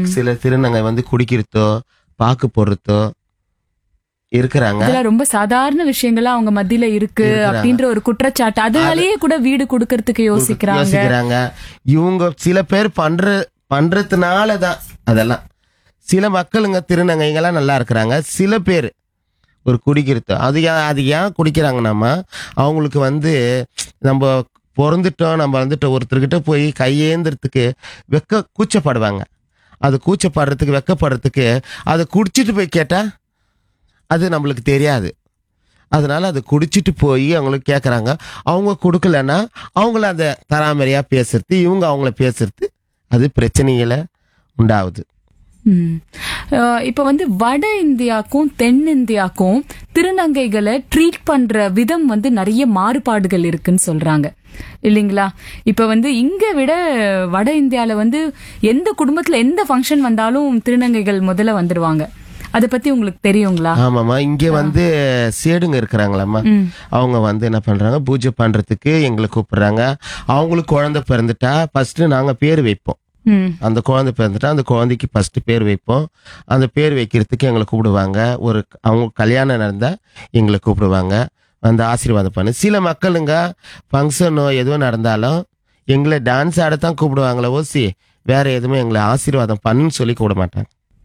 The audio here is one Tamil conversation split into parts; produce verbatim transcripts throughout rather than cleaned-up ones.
சில திருநங்கை வந்து குடிக்கிறதோ பாக்கு போடுறதோ இருக்கிறாங்க. இதெல்லாம் ரொம்ப சாதாரண விஷயங்களா அவங்க மத்தியில இருக்கு அப்படின்ற ஒரு குற்றச்சாட்டு, அதனாலேயே கூட வீடு கொடுக்கறதுக்கு யோசிக்கிறாங்க யோசிக்கிறாங்க இவங்க. சில பேர் பண்ற பண்றதுனாலதான் அதெல்லாம். சில மக்களுங்க திருநங்கைங்கெல்லாம் நல்லா இருக்கிறாங்க. சில பேர் ஒரு குடிக்கிறது அது ஏன் அது ஏன் குடிக்கிறாங்கன்னாமா, அவங்களுக்கு வந்து நம்ம பிறந்துட்டோம், நம்ம வந்துட்டு ஒருத்தர்கிட்ட போய் கையேந்திரத்துக்கு வெக்க கூச்சப்படுவாங்க. அது கூச்சப்படுறதுக்கு வெக்கப்படுறதுக்கு அதை குடிச்சிட்டு போய் கேட்டா அது நம்மளுக்கு தெரியாது. அதனால அதை குடிச்சிட்டு போய் அவங்களுக்கு கேட்குறாங்க. அவங்க கொடுக்கலன்னா அவங்கள அதை தராமரியா பேசுறது, இவங்க அவங்கள பேசுறது, அது பிரச்சனைகளை உண்டாகுது. இப்ப வந்து வட இந்தியாக்கும் தென் இந்தியாக்கும் திருநங்கைகளை ட்ரீட் பண்ற விதம் வந்து நிறைய மாறுபாடுகள் இருக்குன்னு சொல்றாங்க இல்லைங்களா? இப்ப வந்து இங்க விட வட இந்தியால வந்து எந்த குடும்பத்துல எந்த ஃபங்க்ஷன் வந்தாலும் திருநங்கைகள் முதல்ல வந்துடுவாங்க. அத பத்தி உங்களுக்கு தெரியுங்களா? ஆமாமா, இங்க வந்து சேடுங்க இருக்கிறாங்களாம்மா, அவங்க வந்து என்ன பண்றாங்க, பூஜை பண்றதுக்கு எங்களை கூப்பிடுறாங்க. அவங்களுக்கு குழந்தை பிறந்துட்டா ஃபர்ஸ்ட் நாங்க பேர் வைப்போம். அந்த குழந்தை பிறந்துட்டா அந்த குழந்தைக்கு ஃபர்ஸ்ட் பேர் வைப்போம். அந்த பேர் வைக்கிறதுக்கு எங்களை கூப்பிடுவாங்க. ஒரு அவங்க கல்யாணம் நடந்தா எங்களை கூப்பிடுவாங்க, வந்து ஆசீர்வாதம் பண்ணு. சில மக்களுங்க ஃபங்க்ஷனோ எதுவும் நடந்தாலும் எங்களை டான்ஸ் ஆடத்தான் கூப்பிடுவாங்களே ஓசி, வேற எதுவுமே எங்களை ஆசீர்வாதம் பண்ணுன்னு சொல்லி கூப்பிட மாட்டாங்க.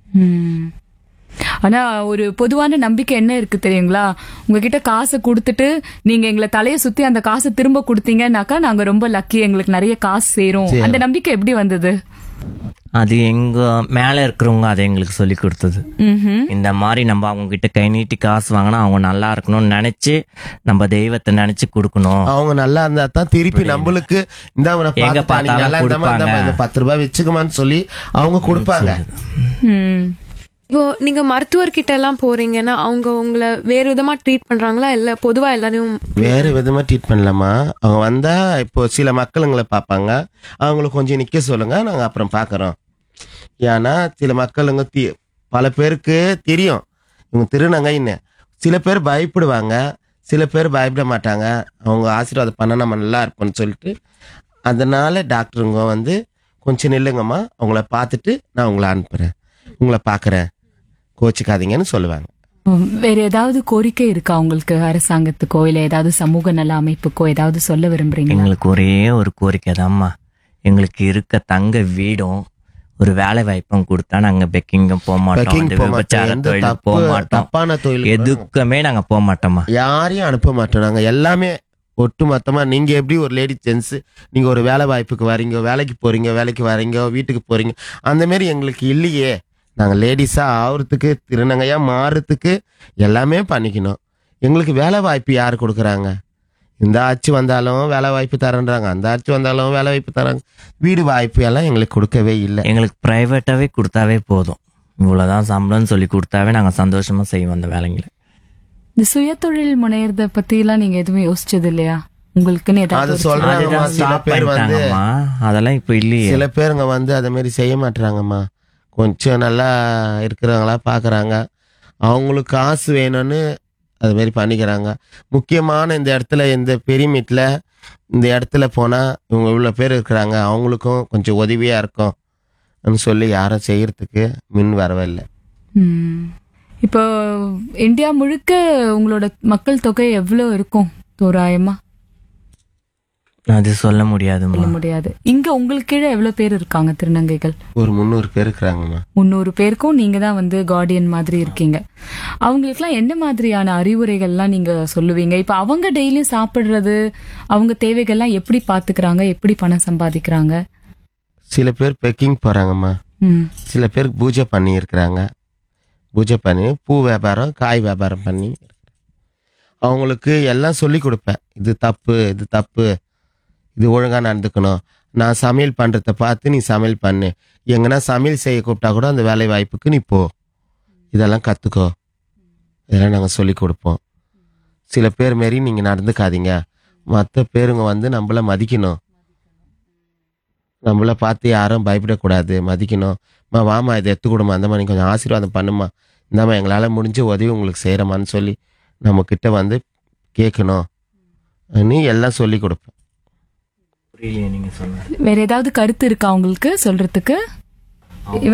ஆனா ஒரு பொதுவான நம்பிக்கை என்ன இருக்கு தெரியுங்களா? உங்ககிட்ட காசை கொடுத்துட்டு நீங்க எங்களை தலையை சுத்தி அந்த காசை திரும்ப கொடுத்தீங்கன்னாக்கா நாங்க ரொம்ப லக்கி, எங்களுக்கு நிறைய காசு சேரும். அந்த நம்பிக்கை எப்படி வந்தது? அது எங்க மேல இருக்கிறவங்க அதை எங்களுக்கு சொல்லி கொடுத்தது. இந்த மாதிரி நம்ம அவங்க கிட்ட கை நீட்டி காசு வாங்கினா அவங்க நல்லா இருக்கணும்னு நினைச்சு நம்ம தெய்வத்தை நினைச்சு கொடுக்கணும். அவங்க நல்லா இருந்தா தான் திருப்பி நம்மளுக்கு இந்த பத்து ரூபாய் வச்சுக்கமான்னு சொல்லி அவங்க கொடுப்பாங்க. இப்போ நீங்க மருத்துவர்கிட்ட எல்லாம் போறீங்கன்னா அவங்க உங்களை வேற விதமா ட்ரீட் பண்றாங்களா இல்ல பொதுவா எல்லாரையும் வேற விதமா ட்ரீட் பண்ணலாமா? அவங்க வந்தா இப்போ சில மக்களுங்களை பார்ப்பாங்க, அவங்களுக்கு கொஞ்சம் நிக்க சொல்லுங்க, நாங்க அப்புறம் பாக்குறோம். ஏன்னா சில மக்களுங்க பல பேருக்கு தெரியும் இவங்க திருநங்கைன்னு. சில பேர் பயப்படுவாங்க, சில பேர் பயப்பட மாட்டாங்க. அவங்க ஆசீர்வாதம் பண்ண நம்ம நல்லா இருப்போம்னு சொல்லிட்டு, அதனால டாக்டருங்க வந்து கொஞ்சம் நில்லுங்கம்மா, அவங்கள பார்த்துட்டு நான் உங்களை அனுப்புறேன், உங்களை பாக்குறேன், கோச்சிக்காதீங்கன்னு சொல்லுவாங்க. வேற ஏதாவது கோரிக்கை இருக்கா உங்களுக்கு அரசாங்கத்துக்கோ இல்ல ஏதாவது சமூக நல அமைப்புக்கோ ஏதாவது சொல்ல விரும்புறீங்க? எங்களுக்கு ஒரே ஒரு கோரிக்கை தான்மா, எங்களுக்கு இருக்க தங்க வீடும் ஒரு வேலை வாய்ப்பும் கொடுத்தா நாங்க பெக்கிங்கும் போக மாட்டோம், விபச்சார தொழில் போக மாட்டோம், தப்பான தொழில் எதுக்குமே நாங்க போக மாட்டோமா, யாரையும் அனுப்ப மாட்டோம். நாங்க எல்லாமே ஒட்டு மொத்தமா, நீங்க எப்படி ஒரு லேடி ஜென்ஸ் நீங்க ஒரு வேலை வாய்ப்புக்கு வரீங்க, வேலைக்கு போறீங்க, வேலைக்கு வரீங்க, வீட்டுக்கு போறீங்க, அந்த மாதிரி எங்களுக்கு இல்லையே. நாங்கள் லேடிஸா ஆகுறதுக்கு, திருநங்கையா மாறுறதுக்கு எல்லாமே பண்ணிக்கணும். எங்களுக்கு வேலை வாய்ப்பு யார் கொடுக்குறாங்க? இந்த ஆட்சி வந்தாலும் வேலை வாய்ப்பு தரேன்றாங்க, அந்த ஆட்சி வந்தாலும் வேலை வாய்ப்பு தராங்க. வீடு வாய்ப்பு எல்லாம் எங்களுக்கு கொடுக்கவே இல்லை. எங்களுக்கு பிரைவேட்டாவே கொடுத்தாவே போதும், இவ்வளவுதான் சம்பளம்னு சொல்லி கொடுத்தாவே நாங்க சந்தோஷமா செய்வோம் அந்த வேலைங்களை. இந்த சுய தொழில் முனையறத பத்தி எல்லாம் நீங்க எதுவுமே யோசிச்சது இல்லையா? உங்களுக்குன்னு ஏதாவது சொல்றாங்க. சில பேர் வந்து அதெல்லாம் இப்ப இல்லையே. சில பேருங்க வந்து அதை மாதிரி செய்ய மாட்டாங்கம்மா. கொஞ்சம் நல்லா இருக்கிறவங்களா பாக்குறாங்க, அவங்களுக்கு காசு வேணும்னு அது மாதிரி பண்ணிக்கிறாங்க. முக்கியமான இந்த இடத்துல, இந்த பெரியமீட்டில் இந்த இடத்துல போனா இவங்க இவ்வளோ பேர் இருக்கிறாங்க, அவங்களுக்கும் கொஞ்சம் உதவியா இருக்கும் சொல்லி யாரும் செய்யறதுக்கு மின் வரவில்லை. இப்போ இந்தியா முழுக்க உங்களோட மக்கள் தொகை எவ்வளவு இருக்கும் தோராயமா? அது சொல்ல முடியாது முடியாது. இங்க உங்களுக்கு கீழே எவ்வளவு பேர் இருக்காங்க திருநங்கைகள்? ஒரு முந்நூறு பேர் இருக்கிறாங்கம்மா. முந்நூறு பேருக்கும் நீங்க தான் வந்து கார்டியன் மாதிரி இருக்கீங்க. அவங்களுக்கு எல்லாம் என்ன மாதிரியான அறிவுரைகள் எல்லாம் நீங்க சொல்லுவீங்க? இப்ப அவங்க டெய்லியும் சாப்பிடுறது, அவங்க தேவைகள்லாம் எப்படி பாத்துக்கிறாங்க, எப்படி பணம் சம்பாதிக்கிறாங்க? சில பேர் பெக்கிங் போறாங்கம்மா, சில பேர் பூஜை பண்ணி இருக்கிறாங்க, பூஜை பண்ணி பூ வியாபாரம், காய் வியாபாரம் பண்ணி அவங்களுக்கு எல்லாம் சொல்லி கொடுப்பேன். இது தப்பு, இது தப்பு, இது ஒழுங்கா நடந்துக்கணும். நான் சமையல் பண்றத பார்த்து நீ சமையல் பண்ணு, எங்கன்னா சமையல் செய்ய கூப்பிட்டா கூட அந்த வேலை வாய்ப்புக்கு நீ போ, இதெல்லாம் கத்துக்கோ, இதெல்லாம் நாங்கள் சொல்லி கொடுப்போம். சில பேர் மாரி நீங்க நடந்துக்காதீங்க, மற்ற பேருங்க வந்து நம்மள மதிக்கணும், நம்மள பார்த்து யாரும் பயப்படக்கூடாது, மதிக்கணும். மா வாமா இதை எடுத்துக்கூடுமா, அந்த மாதிரி கொஞ்சம் ஆசீர்வாதம் பண்ணுமா, இந்தாம்மா எங்களால் முடிஞ்ச உதவி உங்களுக்கு செய்கிறோமான்னு சொல்லி நம்ம கிட்ட வந்து கேட்கணும், நீ எல்லாம் சொல்லி கொடுப்பேன். வேற ஏதாவது கருத்து இருக்கா உங்களுக்கு சொல்றதுக்கு?